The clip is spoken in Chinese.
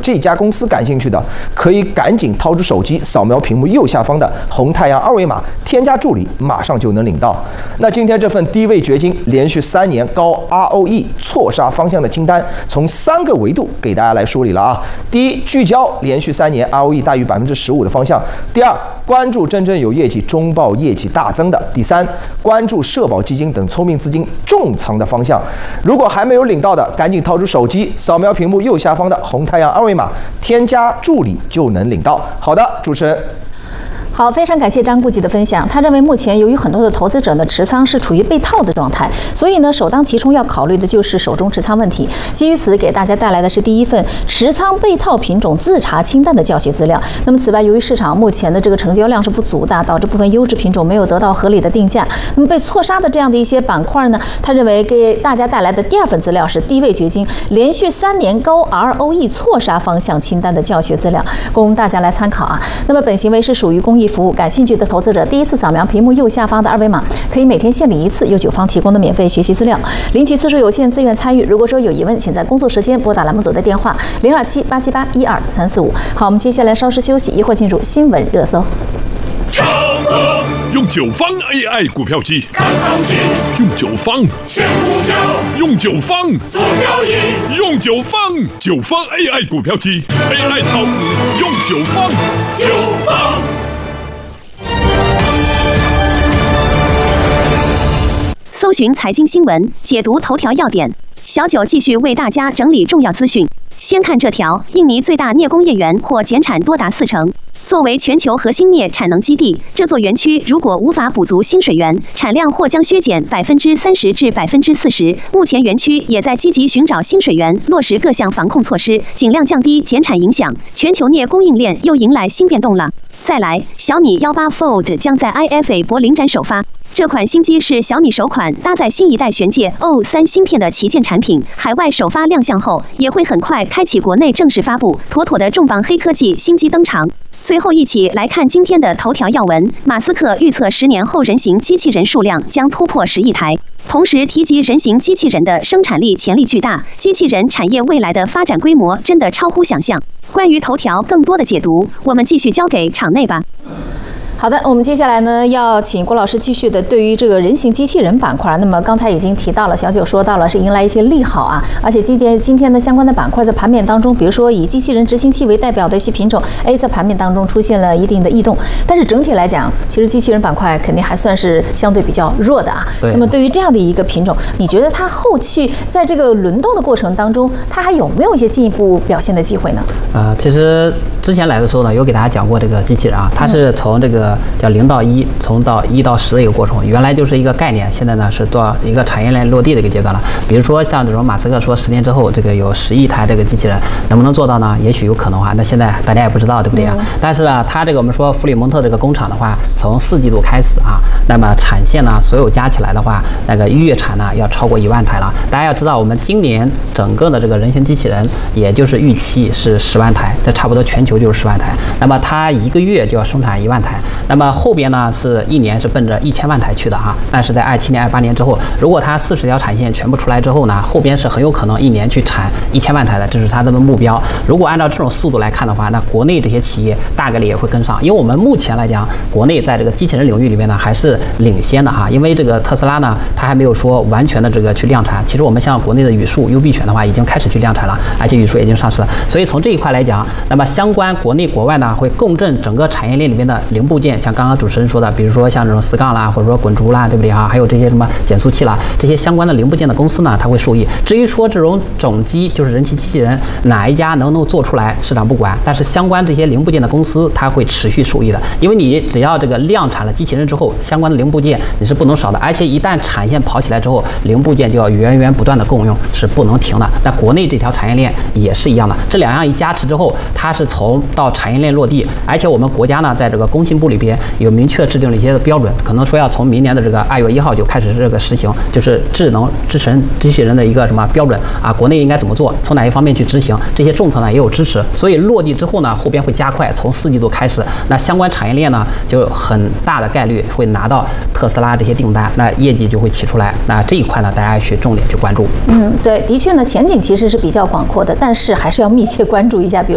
这家公司感兴趣的，可以赶紧掏出手机，扫描屏幕右下方的红太阳二维码，添加助理，马上就能领到。那今天这份低位掘金，连续3年高 ROE 错杀方向的清单，从3个维度给大家来梳理了啊。第一，聚焦连续3年 ROE 大于15%的方向；第二，关注真正有业绩、中报业绩大增的；第三，关注社保基金等聪明资金重仓的方向。如果还没有领到的，赶紧掏出手机，扫描屏幕右下方的红太阳二维码，添加助理就能领到。好的，主持人。 好，非常感谢张顾级的分享。他认为目前由于很多的投资者的持仓是处于被套的状态，所以呢，首当其冲要考虑的就是手中持仓问题。基于此，给大家带来的是第一份持仓被套品种自查清单的教学资料。那么，此外，由于市场目前的这个成交量是不足的，导致部分优质品种没有得到合理的定价。那么被错杀的这样的一些板块呢，他认为给大家带来的第二份资料是低位掘金连续3年高 ROE 错杀方向清单的教学资料，供大家来参考啊。那么本行为是属于公益服务，感兴趣的投资者第一次扫描屏幕右下方的二维码，可以每天限领1次由9方提供的免费学习资料，领取次数有限，自愿参与。如果说有疑问，请在工作时间拨打栏目组的电话027-878-12345。好，我们接下来稍事休息，一会儿进入新闻热搜。 用9方 AI 股票机，看行情；用9方选股票，用9方做交易；用9方9方 AI 股票机 ，AI 炒股用9方9方。 搜寻财经新闻，解读头条要点。小九继续为大家整理重要资讯。先看这条：印尼最大镍工业园或减产多达40%。作为全球核心镍产能基地，这座园区如果无法补足新水源，产量或将削减30%至40%。目前园区也在积极寻找新水源，落实各项防控措施，尽量降低减产影响。全球镍供应链又迎来新变动了。再来，小米18 Fold 将在 IFA 柏林展首发。这款新机是小米首款搭载新一代玄界 O3 芯片的旗舰产品，海外首发亮相后，也会很快开启国内正式发布，妥妥的重磅黑科技新机登场。最后一起来看今天的头条要闻，马斯克预测10年后人形机器人数量将突破10亿台，同时提及人形机器人的生产力潜力巨大，机器人产业未来的发展规模真的超乎想象。关于头条更多的解读，我们继续交给场内吧。 好的，我们接下来呢要请郭老师继续的对于这个人形机器人板块，那么刚才已经提到了，小九说到了是迎来一些利好啊，而且今天的相关的板块在盘面当中，比如说以机器人执行器为代表的一些品种，在盘面当中出现了一定的异动，但是整体来讲，其实机器人板块肯定还算是相对比较弱的啊。那么对于这样的一个品种，你觉得它后续在这个轮动的过程当中，它还有没有一些进一步表现的机会呢？ 其实之前来的时候呢，有给大家讲过这个机器人啊，它是从这个叫0到1，从1到10的一个过程，原来就是一个概念，现在呢是到一个产业链落地的一个阶段了。比如说像这种马斯克说10年之后这个有10亿台这个机器人，能不能做到呢？也许有可能啊，那现在大家也不知道，对不对啊？但是呢，它这个我们说弗里蒙特这个工厂的话，从4季度开始啊，那么产线呢所有加起来的话，那个月产呢要超过1万台了。大家要知道，我们今年整个的这个人形机器人，也就是预期是10万台，这差不多全球就是10万台。那么它1个月就要生产1万台，那么后边呢是1年是奔着1000万台去的哈。但是在27年、28年之后，如果它40条产线全部出来之后呢，后边是很有可能1年去产1000万台的，这是它的目标。如果按照这种速度来看的话，那国内这些企业大概率也会跟上，因为我们目前来讲，国内在这个机器人领域里面呢还是领先的哈。因为这个特斯拉呢，它还没有说完全的这个去量产。其实我们像国内的宇树、优必选的话，已经开始去量产了，而且宇树已经上市了。所以从这一块来讲，那么相关国内国外呢会共振整个产业链里面的零部件，像刚刚主持人说的，比如说像这种4杠啦，或者说滚珠啦，对不对啊？还有这些什么减速器啦，这些相关的零部件的公司呢，它会受益。至于说这种总机，就是人形机器人，哪一家能做出来，市场不管，但是相关这些零部件的公司，它会持续受益的。因为你只要这个量产了机器人之后，相关的零部件你是不能少的，而且一旦产线跑起来之后，零部件就要源源不断的供用，是不能停的。那国内这条产业链也是一样的，这两样一加持之后，它是从到产业链落地，而且我们国家呢，在这个工信部里边有明确制定了一些标准，可能说要从明年的这个2月1号就开始这个实行，就是智能制成机器人的一个什么标准啊，国内应该怎么做，从哪一方面去执行，这些政策呢也有支持，所以落地之后呢，后边会加快，从4季度开始，那相关产业链呢就很大的概率会拿到特斯拉这些订单，那业绩就会起出来，那这一块呢大家去重点去关注。 对，的确呢前景其实是比较广阔的，但是还是要密切关注一下，比如